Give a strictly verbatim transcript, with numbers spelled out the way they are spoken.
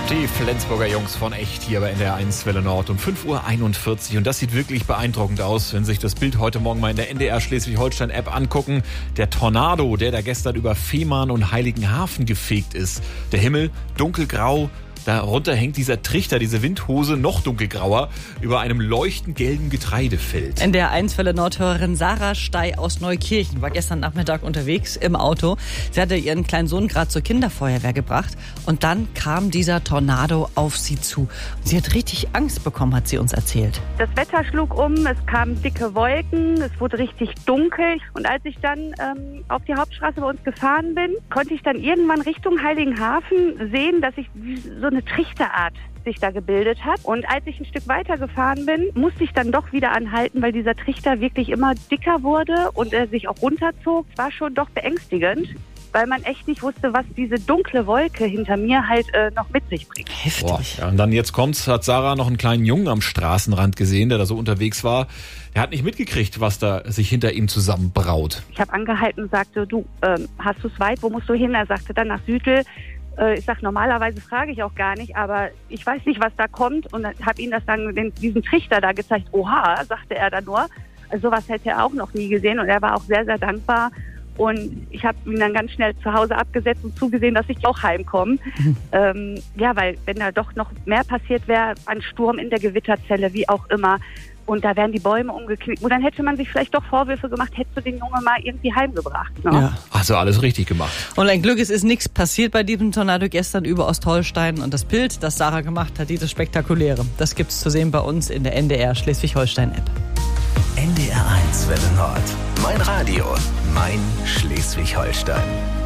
Die Flensburger Jungs von Echt hier bei N D R eins Welle Nord um fünf Uhr einundvierzig. Und das sieht wirklich beeindruckend aus, wenn Sie sich das Bild heute Morgen mal in der N D R Schleswig-Holstein-App angucken. Der Tornado, der da gestern über Fehmarn und Heiligenhafen gefegt ist. Der Himmel dunkelgrau. Darunter hängt dieser Trichter, diese Windhose, noch dunkelgrauer, über einem leuchtend gelben Getreidefeld. N D R eins Welle Nord-Hörerin Sarah Stey aus Neukirchen war gestern Nachmittag unterwegs im Auto. Sie hatte ihren kleinen Sohn gerade zur Kinderfeuerwehr gebracht und dann kam dieser Tornado auf sie zu. Sie hat richtig Angst bekommen, hat sie uns erzählt. Das Wetter schlug um, es kamen dicke Wolken, es wurde richtig dunkel. Und als ich dann ähm, auf die Hauptstraße bei uns gefahren bin, konnte ich dann irgendwann Richtung Heiligenhafen sehen, dass ich so eine Trichterart sich da gebildet hat. Und als ich ein Stück weiter gefahren bin, musste ich dann doch wieder anhalten, weil dieser Trichter wirklich immer dicker wurde und er sich auch runterzog. Es war schon doch beängstigend, weil man echt nicht wusste, was diese dunkle Wolke hinter mir halt äh, noch mit sich bringt. Heftig. Boah, ja, und dann jetzt kommt's, hat Sarah noch einen kleinen Jungen am Straßenrand gesehen, der da so unterwegs war. Er hat nicht mitgekriegt, was da sich hinter ihm zusammenbraut. Ich habe angehalten und sagte, du, ähm, hast du es weit, wo musst du hin? Er sagte dann nach Südl. Ich sage, normalerweise frage ich auch gar nicht, aber ich weiß nicht, was da kommt. Und habe ihm das dann, den, diesen Trichter da gezeigt. Oha, sagte er dann nur. Also sowas hätte er auch noch nie gesehen. Und er war auch sehr, sehr dankbar. Und ich habe ihn dann ganz schnell zu Hause abgesetzt und zugesehen, dass ich auch heimkomme. Mhm. Ähm, ja, weil wenn da doch noch mehr passiert wäre, ein Sturm in der Gewitterzelle, wie auch immer, und da wären die Bäume umgeknickt. Und dann hätte man sich vielleicht doch Vorwürfe gemacht, hättest du den Jungen mal irgendwie heimgebracht. Ne? Ja. Hast du alles richtig gemacht. Und ein Glück, es ist nichts passiert bei diesem Tornado gestern über Ostholstein. Und das Bild, das Sarah gemacht hat, dieses Spektakuläre, das gibt's zu sehen bei uns in der N D R Schleswig-Holstein-App. N D R eins Welle Nord. Mein Radio, mein Schleswig-Holstein.